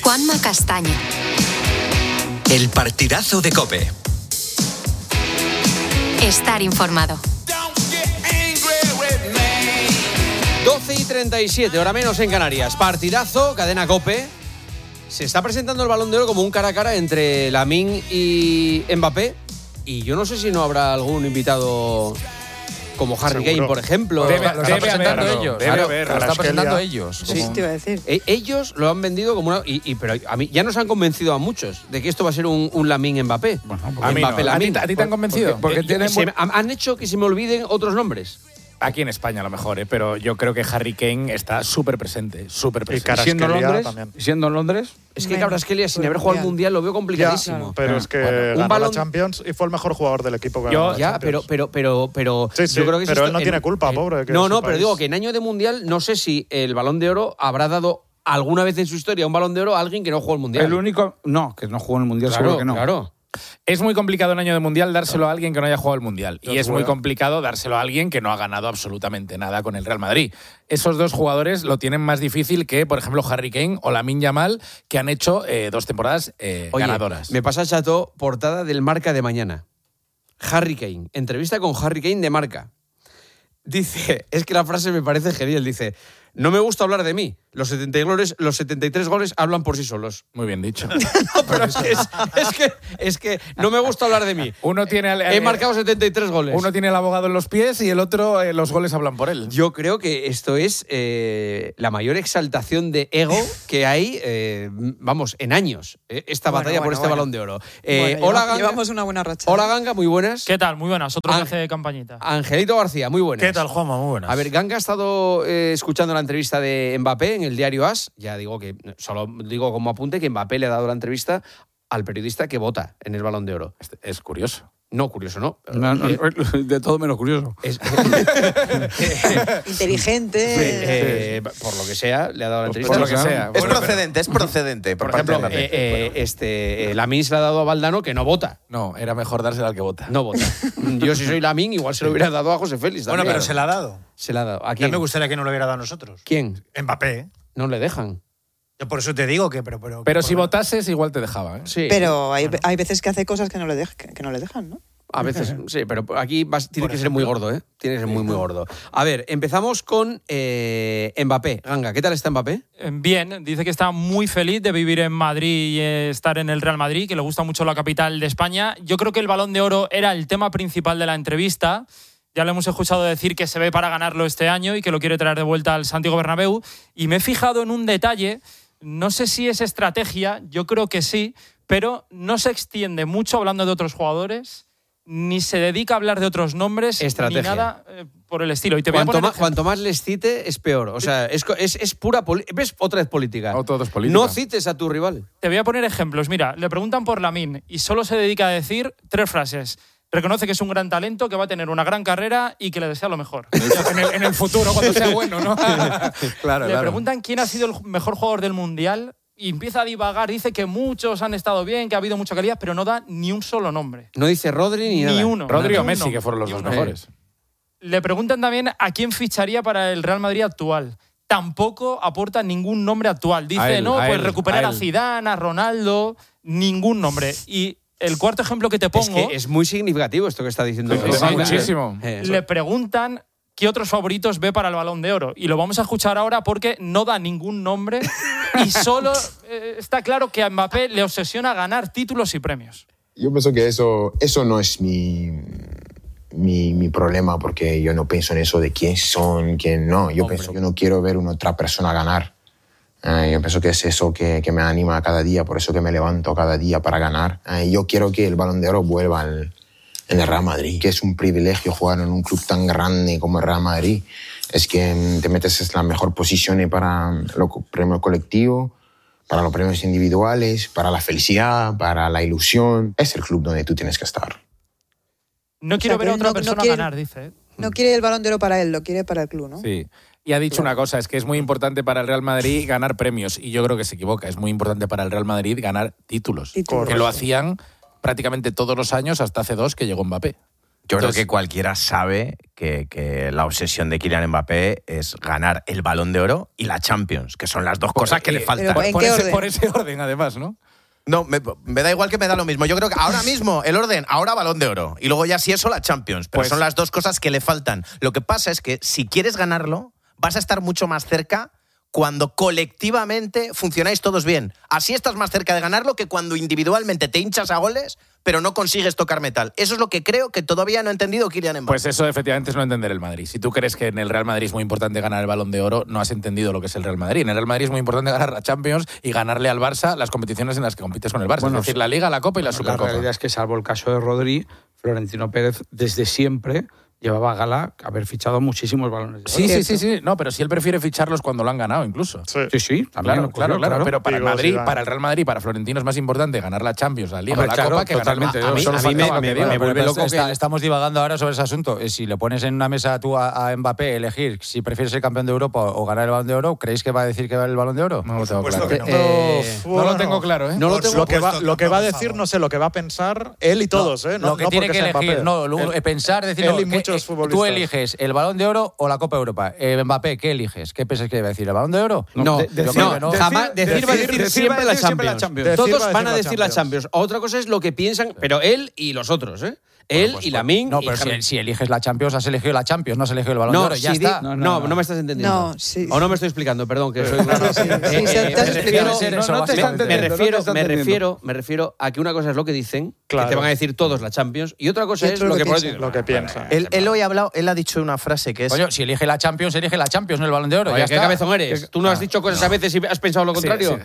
Juanma Castaño. El partidazo de COPE. Estar informado. 12:37, hora menos en Canarias. Partidazo, cadena COPE. Se está presentando el Balón de Oro como un cara a cara entre Lamine y Mbappé. Y yo no sé si no habrá algún invitado como Harry Kane, por ejemplo. Debe haber ellos. Lo está presentando ellos. Sí, te iba a decir. Ellos lo han vendido como una... pero a mí ya nos han convencido a muchos de que esto va a ser un Lamine Mbappé. Bueno, a mí Mbappé, no. Lamine. ¿A ti te han convencido? Porque han hecho que se me olviden otros nombres. Aquí en España a lo mejor, pero yo creo que Harry Kane está súper presente. Y Kvaratskhelia también. ¿Siendo en Londres? Es que Kvaratskhelia, sin haber jugado al Mundial, lo veo complicadísimo. Pero es que ganó la Champions y fue el mejor jugador del equipo. Pero yo creo que pero él no tiene culpa, pobre. No, pero digo que en año de Mundial no sé si el Balón de Oro habrá dado alguna vez en su historia un Balón de Oro a alguien que no jugó el Mundial. El único... No, que no jugó en el Mundial, claro, seguro que no. Claro. Es muy complicado en año de Mundial dárselo a alguien que no haya jugado el Mundial. Y es muy complicado dárselo a alguien que no ha ganado absolutamente nada con el Real Madrid. Esos dos jugadores lo tienen más difícil que, por ejemplo, Harry Kane o Lamine Yamal, que han hecho 2 temporadas ganadoras. Me pasa, Chato, portada del Marca de mañana. Harry Kane. Entrevista con Harry Kane de Marca. Dice, es que la frase me parece genial, dice... No me gusta hablar de mí. Los 73 goles hablan por sí solos. Muy bien dicho. No, pero es que no me gusta hablar de mí. He marcado 73 goles. Uno tiene el abogado en los pies y el otro los goles hablan por él. Yo creo que esto es la mayor exaltación de ego que hay, en años. Esta batalla por este Balón de Oro. Hola, Ganga. Llevamos una buena racha. Hola, Ganga, muy buenas. ¿Qué tal? Muy buenas. Otro viaje de campañita. Angelito García, muy buenas. ¿Qué tal, Juanma? Muy buenas. A ver, Ganga ha estado escuchando la entrevista de Mbappé en el diario AS. Ya digo que, solo digo como apunte, que Mbappé le ha dado la entrevista al periodista que vota en el Balón de Oro. Es curioso. No, curioso no. De todo menos curioso. Inteligente. Por lo que sea, le ha dado la entrevista. Por lo que sea. Es procedente. Por ejemplo, Lamine se la ha dado a Valdano, que no vota. No, era mejor dársela al que vota. No vota. Yo, si soy Lamine, igual se lo hubiera dado a José Félix también. Bueno, pero se la ha dado. Se la ha dado. ¿A Ya quién? me gustaría que no lo hubiera dado a nosotros. ¿Quién? Mbappé. No le dejan. Yo por eso te digo que... Pero si votases, igual te dejaba. Sí. Pero hay veces que hace cosas que no le dejan, ¿no? A veces, sí, pero aquí tiene que ser muy gordo, ¿eh? Tiene que ser muy gordo. A ver, empezamos con Mbappé. Ganga, ¿qué tal está Mbappé? Bien, dice que está muy feliz de vivir en Madrid y estar en el Real Madrid, que le gusta mucho la capital de España. Yo creo que el Balón de Oro era el tema principal de la entrevista. Ya le hemos escuchado decir que se ve para ganarlo este año y que lo quiere traer de vuelta al Santiago Bernabéu. Y me he fijado en un detalle, no sé si es estrategia, yo creo que sí, pero no se extiende mucho hablando de otros jugadores, ni se dedica a hablar de otros nombres, Estrategia. ni nada por el estilo. Y te Cuanto más les cite, es peor. O sea, es pura política. ¿Ves? Otra vez política. Otra vez política. No cites a tu rival. Te voy a poner ejemplos. Mira, le preguntan por Lamine y solo se dedica a decir 3 frases. Reconoce que es un gran talento, que va a tener una gran carrera y que le desea lo mejor. en el futuro, cuando sea bueno, ¿no? Claro. Le preguntan quién ha sido el mejor jugador del Mundial y empieza a divagar. Dice que muchos han estado bien, que ha habido mucha calidad, pero no da ni un solo nombre. No dice Rodri ni nada. Ni uno. Rodri o Ni Messi, uno. que fueron los dos mejores. Le preguntan también a quién ficharía para el Real Madrid actual. Tampoco aporta ningún nombre actual. Dice, recuperar a Zidane, a Ronaldo, ningún nombre. Y el cuarto ejemplo que te pongo... Es que es muy significativo esto que está diciendo. Muchísimo. Le preguntan qué otros favoritos ve para el Balón de Oro. Y lo vamos a escuchar ahora porque no da ningún nombre y solo está claro que a Mbappé le obsesiona ganar títulos y premios. Yo pienso que eso no es mi problema, porque yo no pienso en eso de quién son, quién no. Yo no quiero ver a una otra persona ganar. Yo pienso que es eso que me anima cada día, por eso que me levanto cada día para ganar. Yo quiero que el Balón de Oro vuelva en el Real Madrid, que es un privilegio jugar en un club tan grande como el Real Madrid. Es que te metes en la mejor posición para los premios colectivos, para los premios individuales, para la felicidad, para la ilusión. Es el club donde tú tienes que estar. No quiero ver a otra persona ganar, dice. No quiere el Balón de Oro para él, lo quiere para el club, ¿no? Sí. Y ha dicho una cosa, es que es muy importante para el Real Madrid ganar premios. Y yo creo que se equivoca. Es muy importante para el Real Madrid ganar títulos. Que lo hacían prácticamente todos los años hasta hace 2 que llegó Mbappé. Yo creo que cualquiera sabe que la obsesión de Kylian Mbappé es ganar el Balón de Oro y la Champions, que son las dos cosas que le faltan. Por ese orden, además, ¿no? No, me da igual, que me da lo mismo. Yo creo que ahora mismo el orden, ahora Balón de Oro. Y luego ya si eso la Champions. Pero son las dos cosas que le faltan. Lo que pasa es que si quieres ganarlo, vas a estar mucho más cerca cuando colectivamente funcionáis todos bien. Así estás más cerca de ganarlo que cuando individualmente te hinchas a goles, pero no consigues tocar metal. Eso es lo que creo que todavía no ha entendido Kylian Mbappé. Pues eso efectivamente es no entender el Madrid. Si tú crees que en el Real Madrid es muy importante ganar el Balón de Oro, no has entendido lo que es el Real Madrid. En el Real Madrid es muy importante ganar la Champions y ganarle al Barça las competiciones en las que compites con el Barça. Bueno, es decir, la Liga, la Copa y la Supercopa. La realidad es que, salvo el caso de Rodri, Florentino Pérez desde siempre llevaba a gala haber fichado muchísimos balones de oro. Sí. No, pero si él prefiere ficharlos cuando lo han ganado, incluso. Sí, también claro. Pero para el Madrid, para el Real Madrid, para Florentino es más importante ganar la Champions, la Liga, la Copa, que totalmente. ganar. A mí me vuelve loco que estamos divagando ahora sobre ese asunto. Si le pones en una mesa tú a Mbappé elegir si prefiere ser campeón de Europa o ganar el Balón de Oro, ¿creéis que va a decir que va el Balón de Oro? No lo tengo claro. No lo tengo claro, ¿eh? Lo que va a decir, no sé, lo que va a pensar él y todos, ¿eh? Lo que tiene que elegir, pensar, decir, él y muchos futbolistas. Tú eliges el Balón de Oro o la Copa Europa. Mbappé, ¿qué eliges? ¿Qué piensas que va a decir? ¿El Balón de Oro? Jamás. Decir va a decir siempre la Champions. Todos van a decir la Champions. Otra cosa es lo que piensan, pero él y los otros, ¿eh? Él y Lamine. No, pero si eliges la Champions, has elegido la Champions, no has elegido el Balón de Oro. Ya está. No me estás entendiendo. O no me estoy explicando, perdón, que soy me refiero a que una cosa es lo que dicen, que te van a decir todos la Champions, y otra cosa es lo que piensan. Él hoy ha hablado, él ha dicho una frase que es... Coño, si elige la Champions, no el Balón de Oro. Oye, ¿qué cabezón eres? ¿Tú no has dicho cosas a veces y has pensado lo contrario?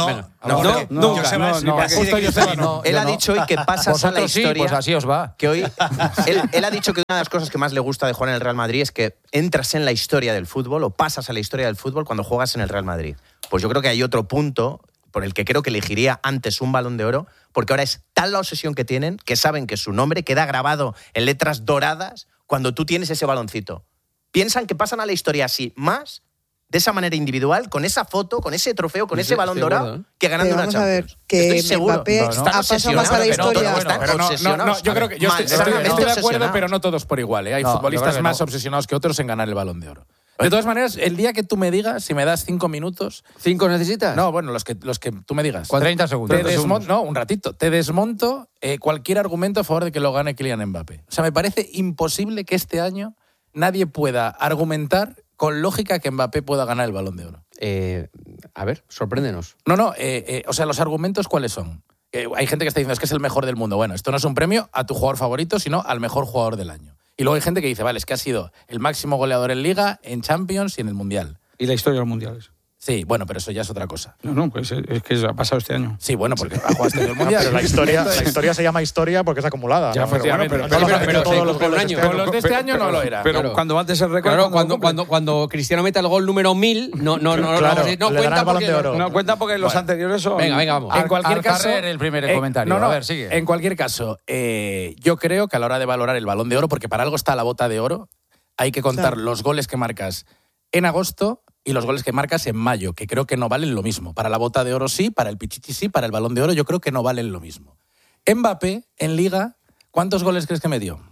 No. Él ha dicho hoy que pasas a la historia... Pues así os va. Que hoy él ha dicho que una de las cosas que más le gusta de jugar en el Real Madrid es que entras en la historia del fútbol o pasas a la historia del fútbol cuando juegas en el Real Madrid. Pues yo creo que hay otro punto por el que creo que elegiría antes un Balón de Oro, porque ahora es tal la obsesión que tienen que saben que su nombre queda grabado en letras doradas cuando tú tienes ese baloncito. Piensan que pasan a la historia así, más de esa manera individual, con esa foto, con ese trofeo, con ese Balón dorado, que ganando una Champions. Vamos a ver, que Mbappé ha pasado más a la historia. Yo creo que estoy de acuerdo, pero no todos por igual. Hay futbolistas más obsesionados que otros en ganar el Balón de Oro. De todas maneras, el día que tú me digas, si me das 5 minutos... ¿5 necesitas? No, bueno, los que tú me digas. 30 segundos. No, un ratito. Te desmonto cualquier argumento a favor de que lo gane Kylian Mbappé. O sea, me parece imposible que este año nadie pueda argumentar con lógica que Mbappé pueda ganar el Balón de Oro. A ver, sorpréndenos. O sea, los argumentos, ¿cuáles son? Hay gente que está diciendo, es que es el mejor del mundo. Bueno, esto no es un premio a tu jugador favorito, sino al mejor jugador del año. Y luego hay gente que dice, vale, es que ha sido el máximo goleador en Liga, en Champions y en el Mundial. Y la historia de los mundiales. Sí, bueno, pero eso ya es otra cosa. No, pues es que ha pasado este año. Sí, bueno, porque ha jugado este año el Mundial. Pero la historia se llama historia porque es acumulada. Ya, pero todos los goles años. Con los de este año no lo era. Pero cuando antes el récord... Claro, cuando Cristiano meta el gol número 1000, no cuenta porque los anteriores son... Venga, vamos. En cualquier caso... el primer comentario. A ver, sigue. En cualquier caso, yo creo que a la hora de valorar el Balón de Oro, porque para algo está la bota de oro, hay que contar los goles que marcas en agosto y los goles que marcas en mayo, que creo que no valen lo mismo. Para la bota de oro sí, para el Pichichi sí, para el Balón de Oro yo creo que no valen lo mismo. Mbappé, en Liga, ¿cuántos goles crees que me dio?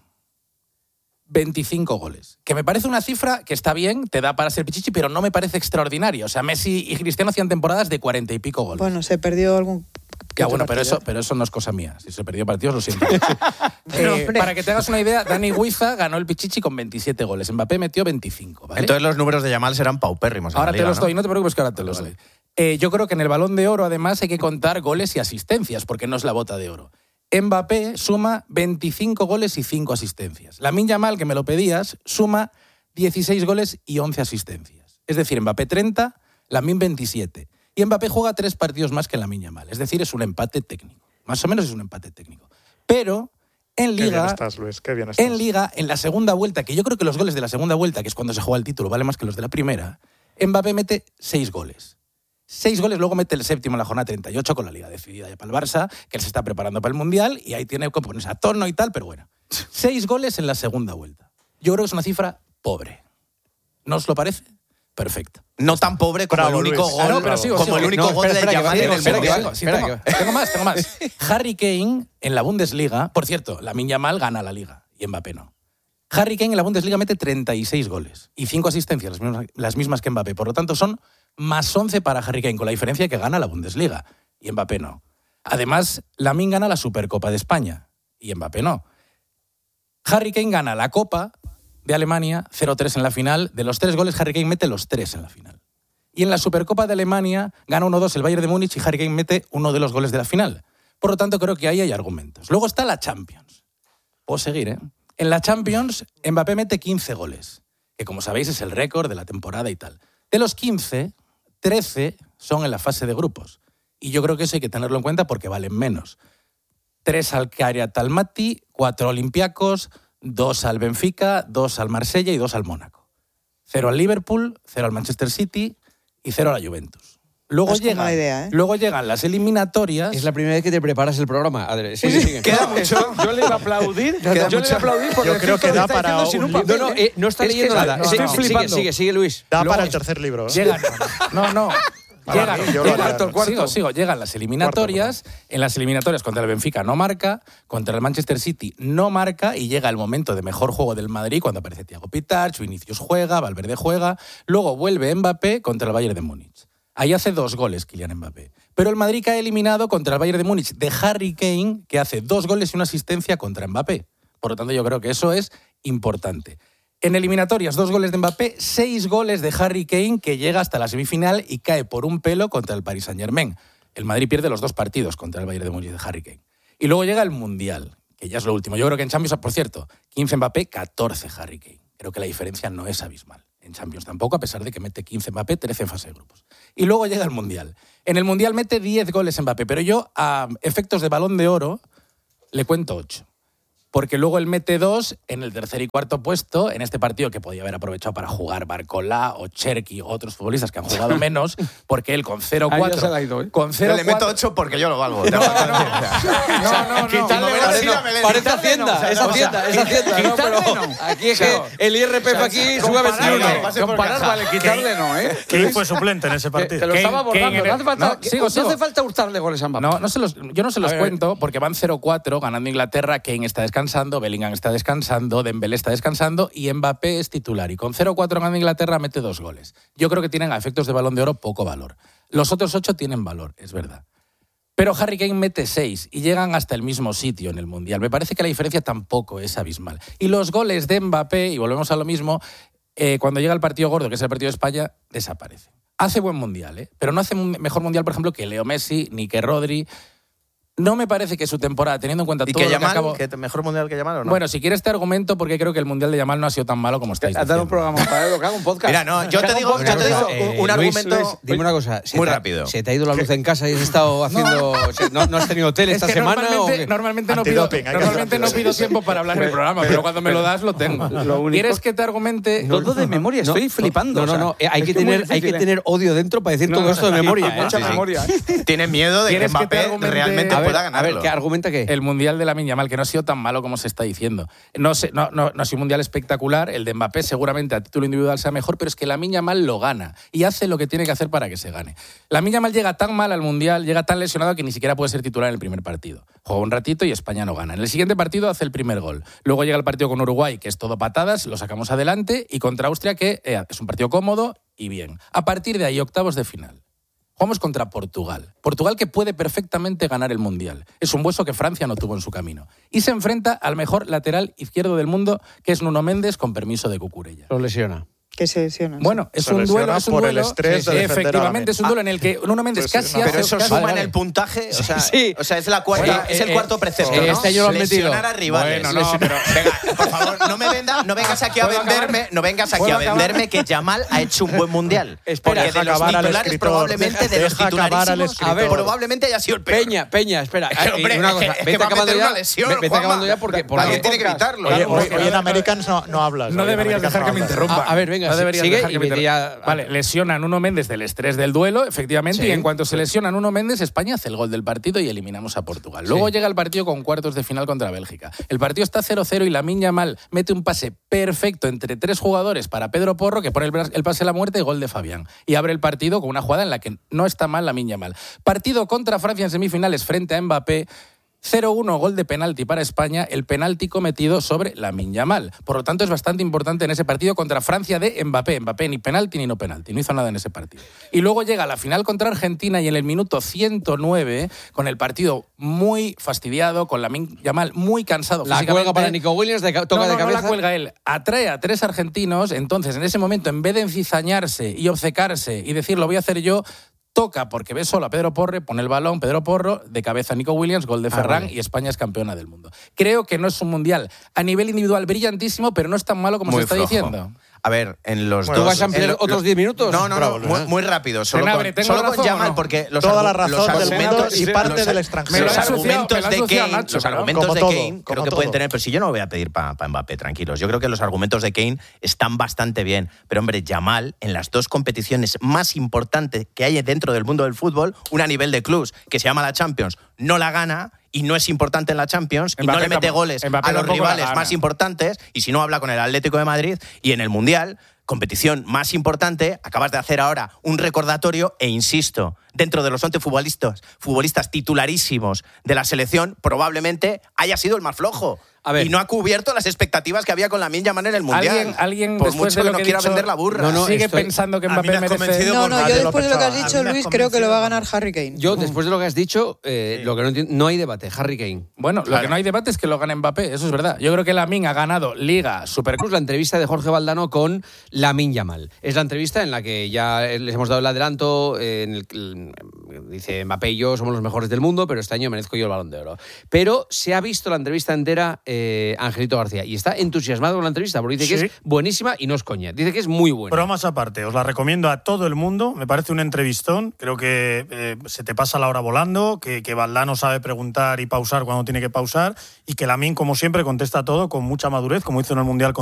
25 goles. Que me parece una cifra que está bien, te da para ser Pichichi, pero no me parece extraordinaria. O sea, Messi y Cristiano hacían temporadas de 40 y pico goles. Bueno, se perdió algún... Ya, bueno, pero eso no es cosa mía. Si se perdió partidos, lo siento. Para que te hagas una idea, Dani Huiza ganó el Pichichi con 27 goles. Mbappé metió 25. ¿Vale? Entonces los números de Yamal serán paupérrimos. Ahora te los doy, no te preocupes que ahora te los doy. Yo creo que en el Balón de Oro, además, hay que contar goles y asistencias, porque no es la bota de oro. Mbappé suma 25 goles y 5 asistencias. Lamine Yamal, que me lo pedías, suma 16 goles y 11 asistencias. Es decir, Mbappé 30, Lamine 27. Y Mbappé juega 3 partidos más que Lamine Yamal. Es decir, es un empate técnico. Más o menos es un empate técnico. Pero en Liga, qué bien estás, Luis, qué bien estás. En Liga, en la segunda vuelta, que yo creo que los goles de la segunda vuelta, que es cuando se juega el título, vale más que los de la primera, Mbappé mete 6 goles. 6 goles, luego mete el séptimo en la jornada 38 con la Liga decidida ya para el Barça, que él se está preparando para el Mundial y ahí tiene que ponerse a tono y tal, pero bueno. 6 goles en la segunda vuelta. Yo creo que es una cifra pobre. ¿No os lo parece? Perfecto. No tan pobre como el único gol, como el único gol de Yamal en el Mundial. Tengo más. Harry Kane en la Bundesliga, por cierto, Lamine Yamal gana la Liga. y Mbappé no. Harry Kane en la Bundesliga mete 36 goles y 5 asistencias, las mismas que Mbappé. Por lo tanto, son más 11 para Harry Kane, con la diferencia que gana la Bundesliga y Mbappé no. Además, Lamine gana la Supercopa de España y Mbappé no. Harry Kane gana la Copa de Alemania, 0-3 en la final. De los 3 goles, Harry Kane mete los 3 en la final. Y en la Supercopa de Alemania gana 1-2 el Bayern de Múnich y Harry Kane mete uno de los goles de la final. Por lo tanto, creo que ahí hay argumentos. Luego está la Champions. Puedo seguir, ¿eh? En la Champions, Mbappé mete 15 goles, que como sabéis es el récord de la temporada y tal. De los 15, 13 son en la fase de grupos. Y yo creo que eso hay que tenerlo en cuenta porque valen menos. 3 al Cariat Almaty, 4 Olympiacos, 2 al Benfica, 2 al Marsella y 2 al Mónaco. 0 al Liverpool, 0 al Manchester City y 0 a la Juventus. Luego llegan las eliminatorias. Es la primera vez que te preparas el programa. Adri. Sigue. Queda mucho. Yo le iba a aplaudir. Porque yo creo que da para un libro. No está leyendo nada. Estoy flipando. Sigue, Luis. Da para el tercer libro. Llegan las eliminatorias. En las eliminatorias contra el Benfica no marca, contra el Manchester City no marca y llega el momento de mejor juego del Madrid cuando aparece Thiago Pitach, Vinicius juega, Valverde juega. Luego vuelve Mbappé contra el Bayern de Múnich. Ahí hace 2 goles Kylian Mbappé. Pero el Madrid cae eliminado contra el Bayern de Múnich de Harry Kane, que hace 2 goles y una asistencia contra Mbappé. Por lo tanto, yo creo que eso es importante. En eliminatorias, 2 goles de Mbappé, 6 goles de Harry Kane, que llega hasta la semifinal y cae por un pelo contra el Paris Saint-Germain. El Madrid pierde los 2 partidos contra el Bayern de Múnich de Harry Kane. Y luego llega el Mundial, que ya es lo último. Yo creo que en Champions, por cierto, 15 Mbappé, 14 Harry Kane. Creo que la diferencia no es abismal. En Champions tampoco, a pesar de que mete 15 Mbappé, 13 en fase de grupos. Y luego llega el Mundial. En el Mundial mete 10 goles Mbappé, pero yo a efectos de Balón de Oro le cuento 8. Porque luego él mete 2 en el tercer y cuarto puesto, en este partido que podía haber aprovechado para jugar Barcolá o Cherki o otros futbolistas que han jugado menos, porque él con 0-4... Con 0-4 le meto 8 porque yo lo valgo. No. Parece Hacienda. Es Hacienda. Aquí es que el IRPF aquí sube a 21. Comparar vale, quitarle no, ¿eh? ¿Quién fue suplente en ese partido? Te lo estaba abordando. No hace falta hurtarle goles a Mbappé. Yo no se los cuento porque van 0-4 ganando Inglaterra, Kane está descansando, Bellingham está descansando, Dembélé está descansando y Mbappé es titular. Y con 0-4 ganando Inglaterra mete 2 goles. Yo creo que tienen a efectos de Balón de Oro poco valor. Los otros 8 tienen valor, es verdad. Pero Harry Kane mete 6 y llegan hasta el mismo sitio en el Mundial. Me parece que la diferencia tampoco es abismal. Y los goles de Mbappé, y volvemos a lo mismo, cuando llega el partido gordo, que es el partido de España, desaparece. Hace buen Mundial, pero no hace un mejor Mundial, por ejemplo, que Leo Messi ni que Rodri. No me parece que su temporada, teniendo en cuenta todo lo que acabo... ¿Que mejor Mundial que Yamal o no? Bueno, si quieres este argumento, porque creo que el Mundial de Yamal no ha sido tan malo como estáis diciendo. Has dado un programa para él, que haga un podcast. Mira, no, yo te digo un argumento... Luis, dime una cosa. Muy rápido. ¿Se te ha ido la luz en casa y has estado haciendo... ¿No has tenido hotel esta semana? Normalmente no pido tiempo para hablar en el programa, pero cuando me lo das, lo tengo. ¿Quieres que te argumente...? Todo de memoria, estoy flipando. No. Hay que tener odio dentro para decir todo esto de memoria. Mucha memoria. Tiene miedo de que Mbappé realmente pueda ganarlo. A ver, ¿qué argumenta qué? El Mundial de Lamine Yamal, que no ha sido tan malo como se está diciendo. No ha sido un Mundial espectacular. El de Mbappé seguramente a título individual sea mejor, pero es que Lamine Yamal lo gana y hace lo que tiene que hacer para que se gane. Lamine Yamal llega tan mal al Mundial, llega tan lesionado que ni siquiera puede ser titular en el primer partido. Juega un ratito y España no gana. En el siguiente partido hace el primer gol. Luego llega el partido con Uruguay, que es todo patadas, lo sacamos adelante, y contra Austria, que es un partido cómodo y bien. A partir de ahí, octavos de final. Jugamos contra Portugal. Portugal que puede perfectamente ganar el Mundial. Es un hueso que Francia no tuvo en su camino. Y se enfrenta al mejor lateral izquierdo del mundo, que es Nuno Méndez, con permiso de Cucurella. Lo lesiona. Que se lesiona. Bueno, es un duelo. Por el estrés de efectivamente, es un duelo en el que Nuno Méndez casi hace... Pero eso suma en el puntaje. O sea, es la cuarta, es el cuarto precepto, ¿no? Este año lo han metido. Lesionar a rivales. Bueno, no, pero... Venga, por favor, no vengas aquí a venderme que Yamal ha hecho un buen Mundial. Espera, porque de los titulares probablemente, de los titularísimos, probablemente haya sido el peor. Peña, espera. Hombre, una cosa. Vete acabando ya porque alguien tiene que gritarlo. Hoy en Americans no hablas. No deberías dejar que me interrumpa. A ver, venga, sigue. Vale, lesiona a Nuno Méndez del estrés del duelo, efectivamente, y en cuanto se lesiona a Nuno Méndez, España hace el gol del partido y eliminamos a Portugal. Luego llega el partido con cuartos de final contra Bélgica. El partido está 0-0 y Lamine Yamal mete un pase perfecto entre 3 jugadores para Pedro Porro, que pone el pase a la muerte y gol de Fabián. Y abre el partido con una jugada en la que no está mal Lamine Yamal. Partido contra Francia en semifinales frente a Mbappé. 0-1, gol de penalti para España, el penalti cometido sobre Lamine Yamal. Por lo tanto, es bastante importante en ese partido contra Francia de Mbappé. Mbappé ni penalti ni no penalti, no hizo nada en ese partido. Y luego llega la final contra Argentina y en el minuto 109, con el partido muy fastidiado, con Lamine Yamal muy cansado La físicamente. cuelga para Nico Williams, toca de cabeza. No la cuelga él. Atrae a 3 argentinos, entonces en ese momento, en vez de encizañarse y obcecarse y decir lo voy a hacer yo, toca porque ve solo a Pedro Porro, pone el balón, Pedro Porro, de cabeza Nico Williams, gol de Ferran y España es campeona del mundo. Creo que no es un mundial a nivel individual brillantísimo, pero no es tan malo como se está diciendo. A ver, en los ¿Tú vas a ampliar otros 10 minutos? No, muy rápido. Solo con Yamal, porque toda la razón del mundo y parte del extranjero. Los argumentos de Kane, Nacho, los argumentos de Kane creo que todo. pueden tener, pero si yo no lo voy a pedir para Mbappé, tranquilos. Yo creo que los argumentos de Kane están bastante bien. Pero hombre, Yamal, en las 2 competiciones más importantes que hay dentro del mundo del fútbol, una a nivel de clubs, que se llama la Champions, no la gana y no es importante en la Champions y no le mete goles a los rivales más importantes, y si no habla con el Atlético de Madrid, y en el Mundial, competición más importante, acabas de hacer ahora un recordatorio e insisto, dentro de los 11 futbolistas titularísimos de la selección, probablemente haya sido el más flojo. Y no ha cubierto las expectativas que había con Lamine Yamal en el Mundial. ¿Alguien por después mucho de que lo no que he quiera dicho, vender la burra. sigue pensando que Mbappé merece? No, yo después de lo que has dicho, Luis, creo que lo va a ganar Harry Kane. Yo, después de lo que has dicho, lo que no entiendo, no hay debate. Harry Kane. Bueno, lo que no hay debate es que lo gane Mbappé, eso es verdad. Yo creo que Lamine ha ganado Liga, Supercruz. La entrevista de Jorge Valdano con Lamine Yamal. Es la entrevista en la que ya les hemos dado el adelanto. Dice Mbappé y yo somos los mejores del mundo, pero este año merezco yo el Balón de Oro. Pero se ha visto la entrevista entera Angelito García y está entusiasmado con la entrevista porque dice que es buenísima y no es coña. Dice que es muy buena. Pero más aparte, os la recomiendo a todo el mundo. Me parece un entrevistón. Creo que se te pasa la hora volando, que Valdano sabe preguntar y pausar cuando tiene que pausar y que Lamine, como siempre, contesta todo con mucha madurez, como hizo en el Mundial con